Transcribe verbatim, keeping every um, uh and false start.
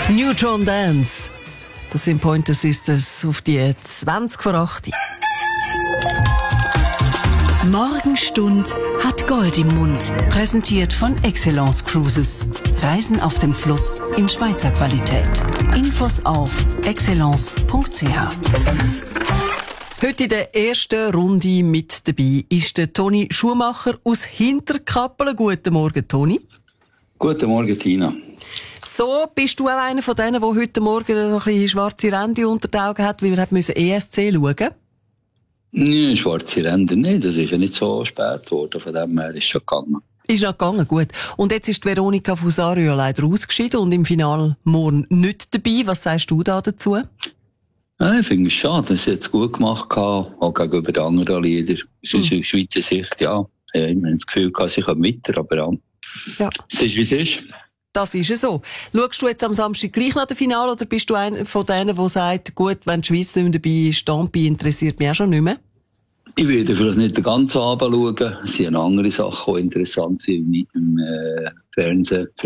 Neutron Dance. Das sind Pointer Sisters auf die zwanzig vor acht. Morgenstund hat Gold im Mund. Präsentiert von Excellence Cruises. Reisen auf dem Fluss in Schweizer Qualität. Infos auf excellence punkt c h. Heute in der ersten Runde mit dabei ist der Toni Schumacher aus Hinterkappelen. Guten Morgen, Toni. Guten Morgen, Tina. So, bist du auch einer von denen, der heute Morgen so ein bisschen schwarze Ränder unter den Augen hat, weil er hat E S C schauen musste? Nein, schwarze Ränder nicht. Das ist ja nicht so spät geworden. Von dem her ist es schon gegangen. Ist noch gegangen, gut. Und jetzt ist Veronika Fusario leider ausgeschieden und im Finale morgen nicht dabei. Was sagst du da dazu? Ja, ich finde es schade, dass sie jetzt gut gemacht hat, auch gegenüber den anderen Liedern. Aus Mhm. Schweizer Sicht, ja. Ich habe das Gefühl, sie kommen weiter, aber ja. Ja. Es ist, wie es ist. Das ist es so. Schaust du jetzt am Samstag gleich nach dem Finale oder bist du einer von denen, der sagt, gut, wenn die Schweiz nicht mehr dabei ist, Stampi interessiert mich auch schon nicht mehr? Ich werde vielleicht nicht den ganzen Abend schauen. Es sind andere Sachen, die interessant sind im, im äh, Fernsehen.